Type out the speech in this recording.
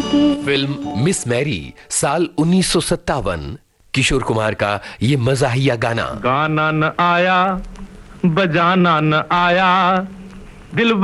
के। Film miss Mary साल 1957, किशोर कुमार का ये मज़ाहिया गाना। गाना न आया, बजाना न आया, दिल